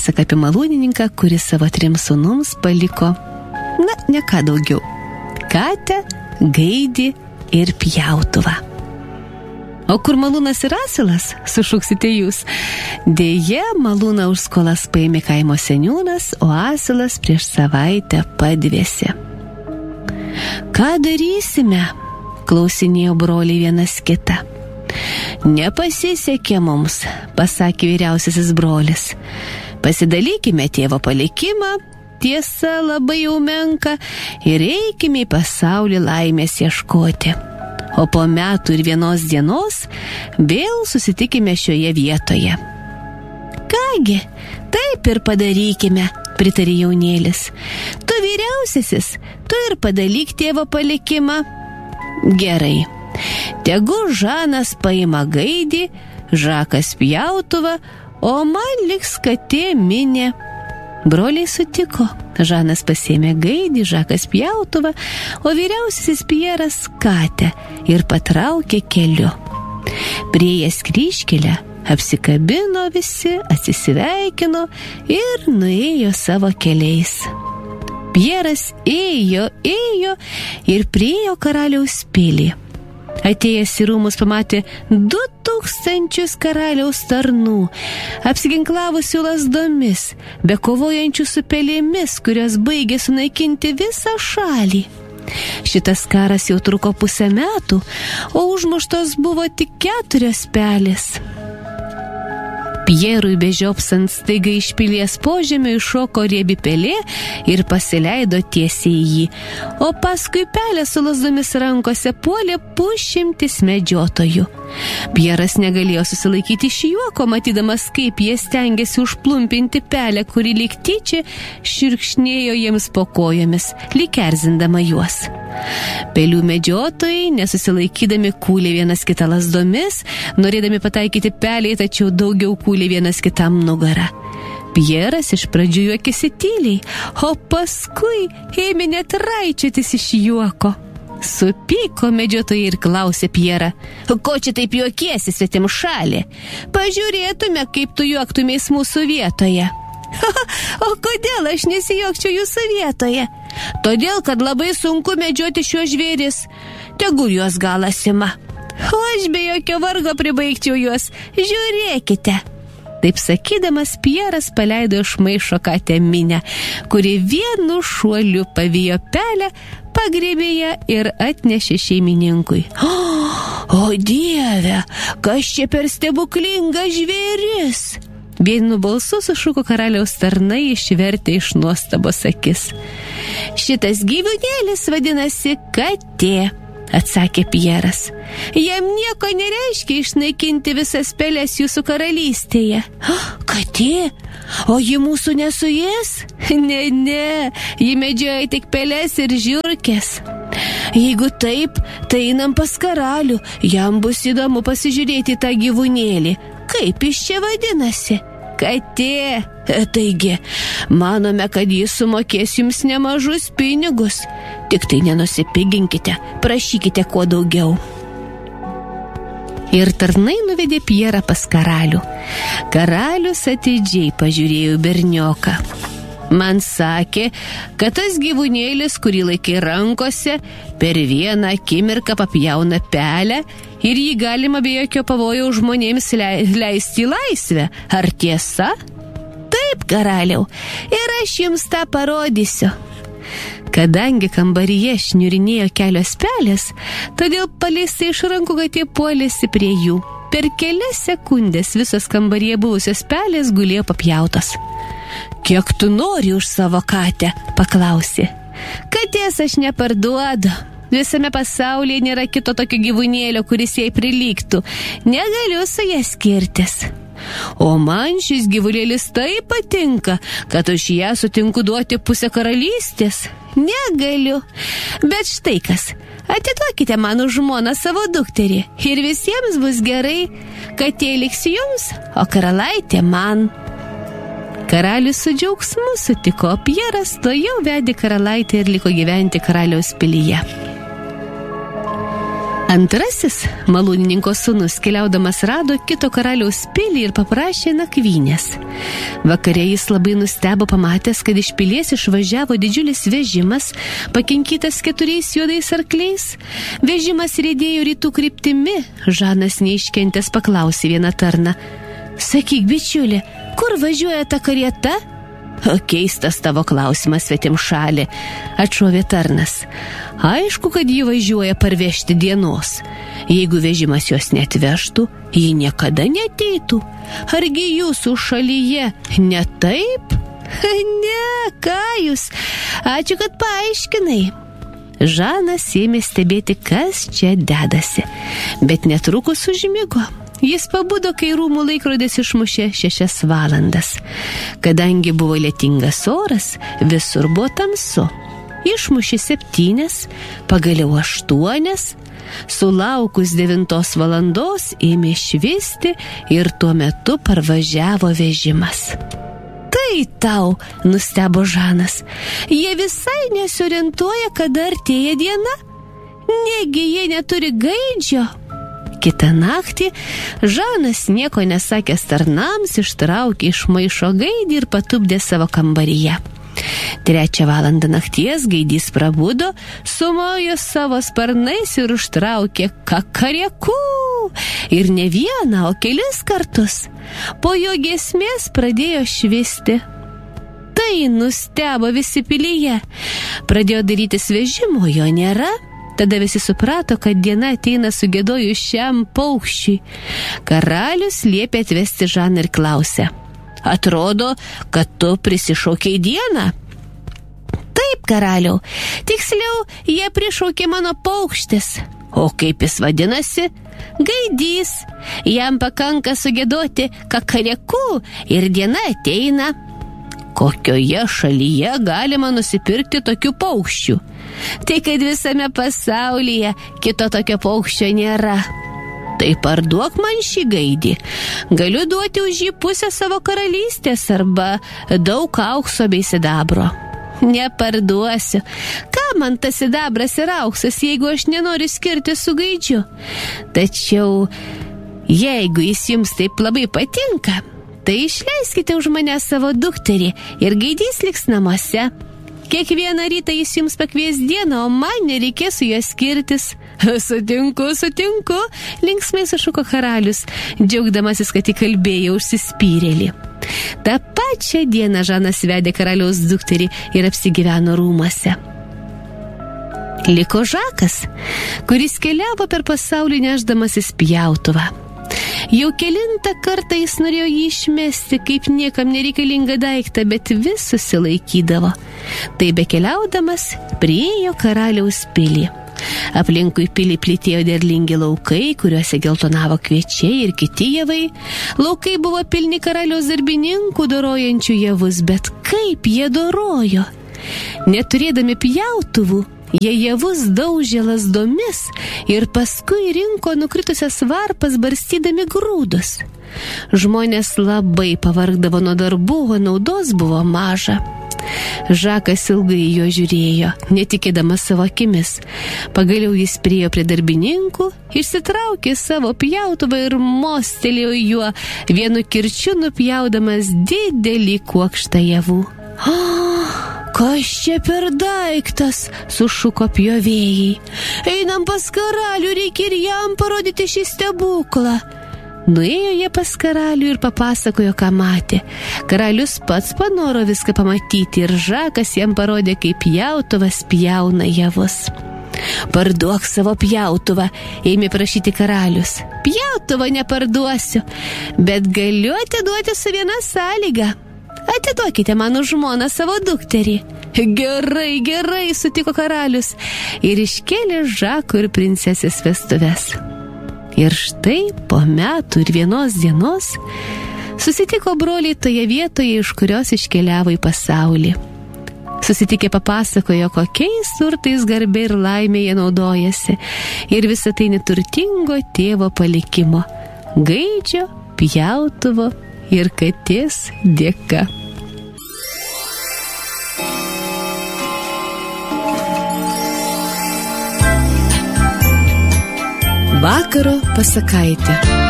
pasaka apie malūnininką, kuris savo 3 sūnums paliko, ne ką daugiau, katę, gaidį ir pjautuvą. O kur malūnas ir asilas, sušuksite jūs. Deja, malūną už skolas paėmė kaimo seniūnas, o asilas prieš savaitę padvėsė. Ką darysime? Klausinėjo broliai vienas kitą. Nepasisekė mums, pasakė vyriausiasis brolis. Pasidalykime tėvo palikimą, tiesa labai jau menka, ir eikime į pasaulį laimės ieškoti. O po metų ir 1 dienos vėl susitikime šioje vietoje. Kągi, taip ir padarykime, pritarė jaunėlis. Tu vyriausiasis, tu ir padalyk tėvo palikimą. Gerai, tegu Žanas paima gaidį, Žakas pjautuvą, o man liks katė Minė. Broliai sutiko. Žanas pasėmė gaidį, Žakas pjautuvą, o vyriausiasis Pjeras katę ir patraukė keliu. Priėjęs kryžkelę, apsikabino visi, atsisveikino ir nuėjo savo keliais. Pjeras ėjo ir priėjo karaliaus pilį. Atėjęs į rūmus pamatė 2000 karaliaus tarnų, apsiginklavusių lazdomis, bekovojančių su pelėmis, kurios baigė sunaikinti visą šalį. Šitas karas jau truko 5 metų, o užmuštos buvo tik 4 pelės. Pjerui bežiopsant staiga iš pilies požemio iššoko riebi pelė ir pasileido tiesiai į jį, o paskui pelė su lazdomis rankose puolė 100 medžiotojų. Pjeras negalėjo susilaikyti iš juoko, matydamas, kaip jie stengiasi užplumpinti pelę, kuri lyg tyčia širkšnėjo jiems po kojomis, lyg erzindama juos. Pelių medžiotojai, nesusilaikydami, kūlė vienas kitą lazdomis, norėdami pataikyti pelei, tačiau daugiau kūlė vienas kitam nugarą. Pjeras iš pradžių juokėsi tyliai, o paskui ėmė net raičiotis iš juoko. Supyko medžiotojai ir klausė Pjerą: ko čia taip juokiesi, svetimšalė? Pažiūrėtume, kaip tu juoktumės mūsų vietoje. O kodėl aš nesijuokčiau jūsų vietoje? Todėl, kad labai sunku medžioti šiuos žvėris. Tegul juos galas ima. O aš be jokio vargo pribaigčiau juos. Žiūrėkite. Taip sakydamas, Pjeras paleido iš maišo katę Minę, kuri vienu šuoliu pavijo pelę, pagriebė ją ir atnešė šeimininkui. O Dieve, kas čia per stebuklingas žvėris? Vienu balsu sušuko karaliaus tarnai, išvertė iš nuostabos akis. Šitas gyvūnėlis vadinasi katė, atsakė Pjeras. Jam nieko nereiškia išnaikinti visas peles jūsų karalystėje. Katė? O ji mūsų nesuės? Ne, ji medžioja tik peles ir žiurkes. Jeigu taip, tai einam pas karalių, jam bus įdomu pasižiūrėti tą gyvūnėlį. Kaip jis čia vadinasi? Katė. Taigi, manome, kad jis sumokės jums nemažus pinigus. Tik tai nenusipiginkite, prašykite kuo daugiau. Ir tarnai nuvedė Pjerą pas karalių. Karalius atidžiai pažiūrėjo bernioką. Man sakė, kad tas gyvūnėlis, kurį laikai rankose, per vieną akimirką papjauna pelę ir jį galima be jokio pavojaus žmonėms leisti į laisvę. Ar tiesa? Taip, karaliau, ir aš jums tą parodysiu. Kadangi kambaryje šniurinėjo kelios pelės, todėl paleistai iš rankų katė puolėsi prie jų. Per kelias sekundės visos kambaryje buvusios pelės gulėjo papjautos. Kiek tu nori už savo katę? Paklausė. Katės aš neparduodu. Visame pasaulyje nėra kito tokio gyvūnėlio, kuris jai prilygtų. Negaliu su ją skirtis. O man šis gyvulėlis taip patinka, kad už ją sutinku duoti 1/2 karalystės. Negaliu. Bet štai kas. Atiduokite mano žmoną savo dukterį ir visiems bus gerai. Katė liks jums, o karalaitė man. Karalius su džiaugsmu sutiko, o Pjeras tuojau vedė karalaitę ir liko gyventi karaliaus pilyje. Antrasis malūnininko sūnus keliaudamas rado kito karaliaus pilį ir paprašė nakvynės. Vakare jis labai nustebo pamatęs, kad iš pilies išvažiavo didžiulis vežimas, pakinkytas 4 juodais arkliais. Vežimas riedėjo rytų kryptimi. Žanas neiškentęs paklausė vieną tarną: "Sakyk, bičiuli, kur važiuoja ta karieta?" "Keistas tavo klausimas, svetimšalė," atšovė tarnas. "Aišku, kad ji važiuoja parvežti dienos. Jeigu vežimas jos neatvežtų, ji niekada neateitų. Argi jūsų šalyje ne taip?" "Ne, ką jūs? Ačiū, kad paaiškinai." Žanas ėmė stebėti, kas čia dedasi, bet netrukus užmigo. Jis pabudo, kai rūmų laikrodis išmušė 6 valandas. Kadangi buvo lietingas oras, visur buvo tamsu. Išmušė 7, pagaliau 8, sulaukus 9 valandos ėmė švisti ir tuo metu parvažiavo vežimas. "Tai tau," nustebo Žanas, "jie visai nesiorientuoja, kada artėja diena. Negi jie neturi gaidžio?" Kitą naktį Žanas nieko nesakęs tarnams ištraukė iš maišo gaidį ir patupdė savo kambaryje. 3 valandą nakties gaidys prabudo, sumojo savo sparnais ir užtraukė kakariekų. Ir ne vieną, o kelis kartus. Po jo giesmės pradėjo švisti. Tai nustebo visi pilyje. Pradėjo darytis vežimo, jo nėra. Tada visi suprato, kad diena ateina sugėdojus šiam paukščiui. Karalius liepė atvesti Žaną ir klausė: "Atrodo, kad tu prisišaukei dieną?" "Taip, karaliau, tiksliau, jie prišaukė mano paukštis." "O kaip jis vadinasi?" "Gaidys. Jam pakanka sugėdoti kakarekų ir diena ateina." "Kokioje šalyje galima nusipirkti tokių paukščių?" "Tai kad visame pasaulyje kito tokio paukščio nėra." "Tai parduok man šį gaidį. Galiu duoti už jį pusę savo karalystės arba daug aukso bei sidabro." "Neparduosiu. Ką man tas sidabras ir auksas, jeigu aš nenoriu skirti su gaidžiu? Tačiau jeigu jis jums taip labai patinka, tai išleiskite už mane savo dukterį ir gaidys liks namuose. Kiekvieną rytą jis jums pakvies dieną, o man nereikės su juo skirtis." Sutinku, linksmai sušuko karalius, džiaugdamasis, kad įkalbėjo užsispyrėlį. Ta pačia diena Žanas vedė karaliaus dukterį ir apsigyveno rūmuose. Liko Žakas, kuris keliavo per pasaulį nešdamasis pjautuvą. Jau kelintą kartą jis norėjo jį išmesti kaip niekam nereikalingą daiktą, bet vis susilaikydavo. Tai bekeliaudamas priėjo karaliaus pilį. Aplinkui pilį plytėjo derlingi laukai, kuriuose geltonavo kviečiai ir kiti javai. Laukai buvo pilni karaliaus darbininkų dorojančių javus, bet kaip jie dorojo? Neturėdami pjautuvų, jie javus daužė lazdomis ir paskui rinko nukritusias varpas barstydami grūdus. Žmonės labai pavargdavo nuo darbų, o naudos buvo maža. Žakas ilgai jo žiūrėjo, netikėdamas savo akimis. Pagaliau jis priėjo prie darbininkų, išsitraukė savo pjautuvą ir mostelėjo juo, vienu kirčiu nupjaudamas didelį kuokštą javų. Kas čia per daiktas, sušuko pjovėjai. Einam pas karalių, reikia ir jam parodyti šį stebuklą. Nuėjo jie pas karalių ir papasakojo, ką matė. Karalius pats panoro viską pamatyti ir Žakas jam parodė, kaip pjautuvas pjauna javus. Parduok savo pjautuvą, ėmė prašyti karalius. Pjautuvą neparduosiu, bet galiu atiduoti su viena sąlyga. Atiduokite mano žmoną savo dukterį. Gerai, sutiko karalius ir iškėlė Žako ir princesės vestuves. Ir štai po metų ir vienos dienos susitiko broliai toje vietoje, iš kurios iškeliavo į pasaulį. Susitikę papasakojo, kokiais turtais garbė ir laimė jie naudojasi, ir visą tai neturtingo tėvo palikimo, gaidžio, pjautuvo ir katės dėka. Vakaro pasakaitė.